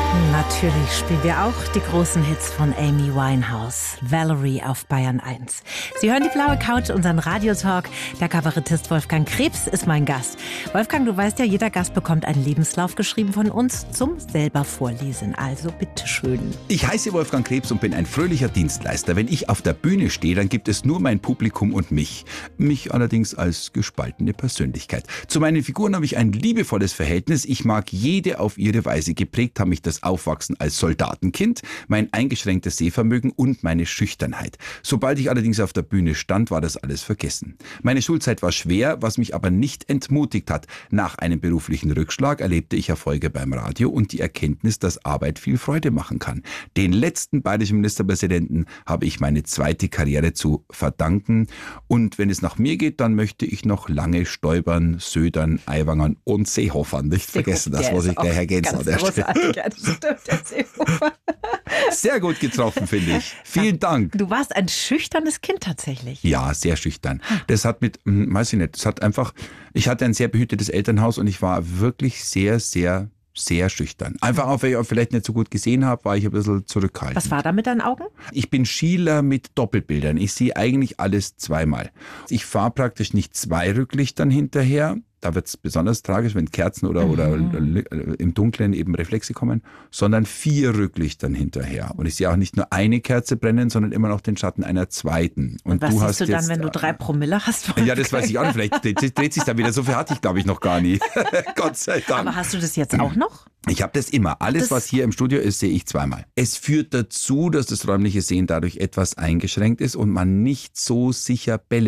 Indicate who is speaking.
Speaker 1: Natürlich spielen wir auch die großen Hits von Amy Winehouse. Valerie auf Bayern 1. Sie hören die blaue Couch, unseren Radiotalk. Der Kabarettist Wolfgang Krebs ist mein Gast. Wolfgang, du weißt ja, jeder Gast bekommt einen Lebenslauf geschrieben von uns zum selber vorlesen. Also bitteschön.
Speaker 2: Ich heiße Wolfgang Krebs und bin ein fröhlicher Dienstleister. Wenn ich auf der Bühne stehe, dann gibt es nur mein Publikum und mich. Mich allerdings als gespaltene Persönlichkeit. Zu meinen Figuren habe ich ein liebevolles Verhältnis. Ich mag jede auf ihre Weise. Geprägt haben mich das Aufwachsen als Soldatenkind, mein eingeschränktes Sehvermögen und meine Schüchternheit. Sobald ich allerdings auf der Bühne stand, war das alles vergessen. Meine Schulzeit war schwer, was mich aber nicht entmutigt hat. Nach einem beruflichen Rückschlag erlebte ich Erfolge beim Radio und die Erkenntnis, dass Arbeit viel Freude machen kann. Den letzten bayerischen Ministerpräsidenten habe ich meine zweite Karriere zu verdanken. Und wenn es nach mir geht, dann möchte ich noch lange Stoibern, Södern, Aiwangern und Seehofern nicht vergessen. Das muss ich gleich ergänzen an der Stelle.
Speaker 1: Stimmt, der Seehofer.
Speaker 2: Sehr gut getroffen, finde ich. Vielen Dank.
Speaker 1: Du warst ein schüchternes Kind tatsächlich.
Speaker 2: Ja, sehr schüchtern. Das hat weiß ich nicht, ich hatte ein sehr behütetes Elternhaus und ich war wirklich sehr, sehr, sehr schüchtern. Einfach auch, weil ich vielleicht nicht so gut gesehen habe, war ich ein bisschen zurückhaltend.
Speaker 1: Was war da mit deinen Augen?
Speaker 2: Ich bin Schieler mit Doppelbildern. Ich sehe eigentlich alles zweimal. Ich fahre praktisch nicht 2 Rücklichtern hinterher. Da wird es besonders tragisch, wenn Kerzen oder im Dunkeln eben Reflexe kommen, sondern 4 Rücklichtern hinterher. Und ich sehe auch nicht nur eine Kerze brennen, sondern immer noch den Schatten einer zweiten.
Speaker 1: Und was siehst du dann, wenn du 3 Promille hast?
Speaker 2: Ja, das weiß ich auch nicht. Vielleicht dreht sich da wieder. So viel hatte ich, glaube ich, noch gar nie. Gott sei Dank.
Speaker 1: Aber hast du das jetzt auch noch?
Speaker 2: Ich habe das immer. Alles, was hier im Studio ist, sehe ich zweimal. Es führt dazu, dass das räumliche Sehen dadurch etwas eingeschränkt ist und man nicht so sicher Bälle